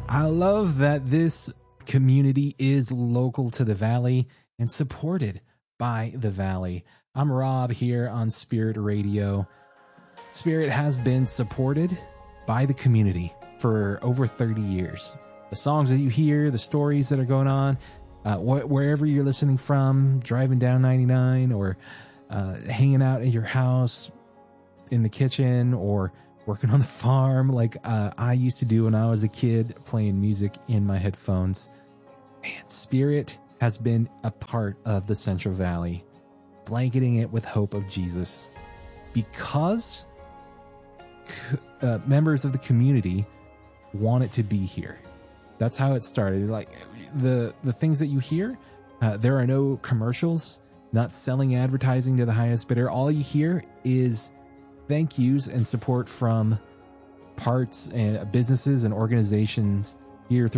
I love that this community is local to the Valley and supported by the Valley. I'm Rob here on Spirit Radio. Spirit has been supported by the community for over 30 years. The songs that you hear, the stories that are going on, wherever you're listening from, driving down 99 or hanging out at your house, in the kitchen, or working on the farm like I used to do when I was a kid, playing music in my headphones. Man, Spirit has been a part of the Central Valley, blanketing it with hope of Jesus, because members of the community want it to be here. That's how it started. Like the things that you hear, there are no commercials, not selling advertising to the highest bidder. All you hear is thank yous and support from parts and businesses and organizations here throughout